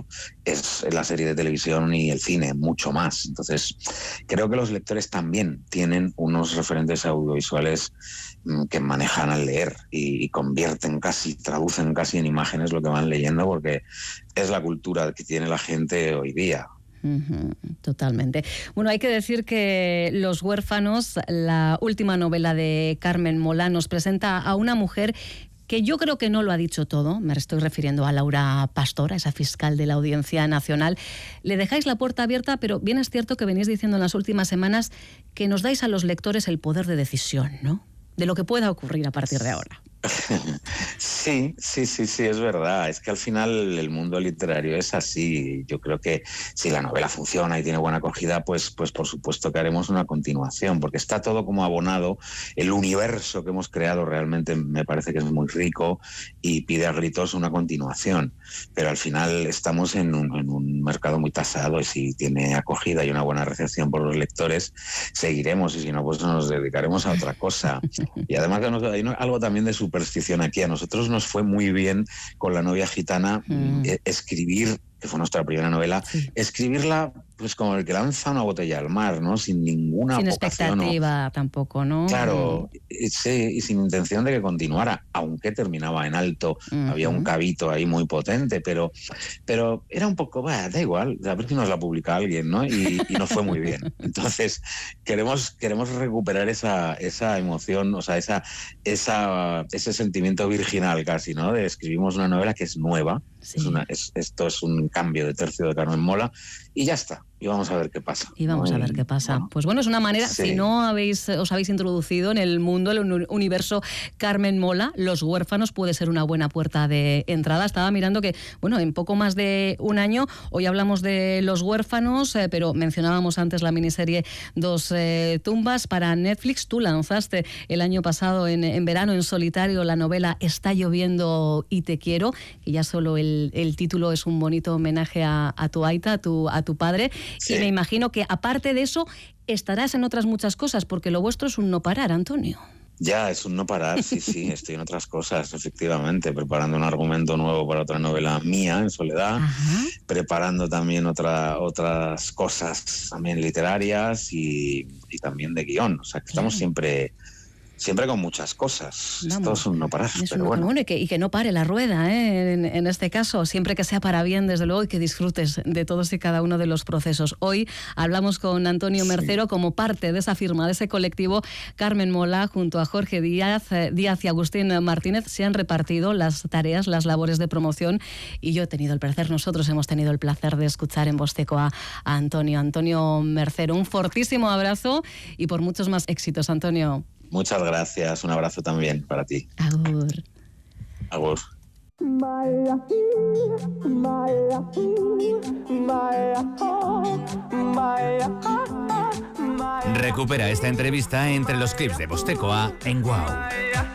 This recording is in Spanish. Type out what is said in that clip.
es la serie de televisión y el cine, mucho más. Entonces, creo que los lectores también tienen unos referentes audiovisuales que manejan al leer y convierten traducen casi en imágenes lo que van leyendo, porque es la cultura que tiene la gente hoy día. Totalmente. Bueno, hay que decir que Los huérfanos, la última novela de Carmen Mola, nos presenta a una mujer que yo creo que no lo ha dicho todo. Me estoy refiriendo a Laura Pastor, a esa fiscal de la Audiencia Nacional. Le dejáis la puerta abierta, pero bien es cierto que venís diciendo en las últimas semanas que nos dais a los lectores el poder de decisión, ¿no?, de lo que pueda ocurrir a partir de ahora. Sí, es verdad. Es que al final el mundo literario es así. Yo creo que si la novela funciona y tiene buena acogida, pues por supuesto que haremos una continuación, porque está todo como abonado. El universo que hemos creado realmente me parece que es muy rico y pide a gritos una continuación. Pero al final estamos en un mercado muy tasado, y si tiene acogida y una buena recepción por los lectores, seguiremos, y si no, pues nos dedicaremos a otra cosa. Y además hay algo también de superstición aquí. A nosotros nos fue muy bien con La novia gitana escribir, que fue nuestra primera novela, escribirla pues como el que lanza una botella al mar, ¿no? Sin ninguna sin vocación, expectativa tampoco, ¿no? Claro, sí, y sin intención de que continuara, aunque terminaba en alto. Había un cabito ahí muy potente, pero era un poco, da igual, a ver si nos la publica alguien, ¿no? Y nos fue muy bien. Entonces, queremos recuperar esa emoción, o sea, ese sentimiento virginal casi, ¿no? De escribimos una novela que es nueva. Sí. Esto es un cambio de tercio de Carmen Mola, y ya está. Y vamos a ver qué pasa. A ver qué pasa. Bueno, pues bueno, es una manera, si no os habéis introducido en el mundo, el universo Carmen Mola, Los huérfanos puede ser una buena puerta de entrada. Estaba mirando que, bueno, en poco más de un año, hoy hablamos de Los huérfanos, pero mencionábamos antes la miniserie Dos tumbas para Netflix. Tú lanzaste el año pasado, en verano, en solitario, la novela Está lloviendo y te quiero, que ya solo el título es un bonito homenaje a tu aita, a tu padre. Sí. Y me imagino que aparte de eso estarás en otras muchas cosas, porque lo vuestro es un no parar, Antonio. Ya, es un no parar, sí, estoy en otras cosas, efectivamente, preparando un argumento nuevo para otra novela mía, en soledad. Ajá. Preparando también otras cosas también literarias y también de guión, o sea que estamos siempre con muchas cosas. Vamos. Esto es un no parar, pero bueno. Y que no pare la rueda, en este caso, siempre que sea para bien, desde luego, y que disfrutes de todos y cada uno de los procesos. Hoy hablamos con Antonio Mercero como parte de esa firma, de ese colectivo. Carmen Mola, junto a Jorge Díaz y Agustín Martínez, se han repartido las tareas, las labores de promoción, y yo he tenido el placer, nosotros hemos tenido el placer de escuchar en Vosteco a Antonio Mercero. Un fortísimo abrazo y por muchos más éxitos, Antonio. Muchas gracias, un abrazo también para ti. Agur. Agur. Recupera esta entrevista entre los clips de Vostecoa en Wow.